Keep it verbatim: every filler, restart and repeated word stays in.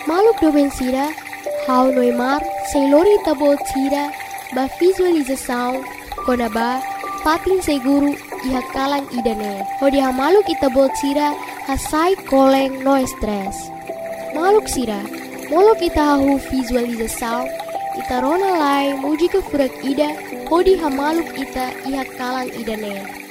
Maluk doben sira, hau noimar, sem lori tabo tira, ba visualização, konaba, patin seguru, iha kalang idane. Hodi ha maluk itabo tira, hasai koleng no stress. Maluk sira, molok ita hahu visualização, ita rona lai, mujika furak ida, hodi ha maluk ita iha kalang idane.